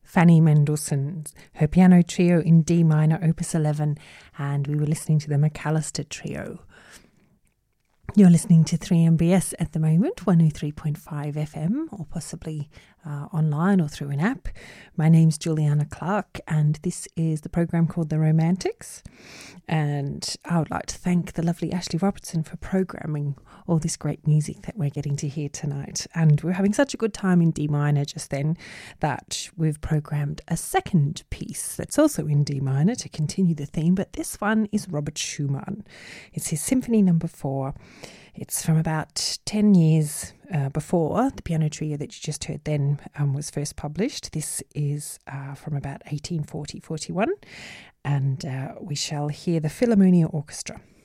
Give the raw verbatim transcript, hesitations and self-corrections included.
Fanny Mendelssohn, her piano trio in D minor, opus eleven, and we were listening to the McAllister Trio. You're listening to three M B S at the moment, one oh three point five F M, or possibly uh, online or through an app. My name's Juliana Clark, and this is the program called The Romantics. And I would like to thank the lovely Ashley Robertson for programming all this great music that we're getting to hear tonight. And we're having such a good time in D minor just then that we've programmed a second piece that's also in D minor to continue the theme, but this one is Robert Schumann. It's his Symphony Number Four. It's from about ten years uh, before the piano trio that you just heard then um, was first published. This is uh, from about eighteen forty forty-one, and uh, we shall hear the Philharmonia Orchestra.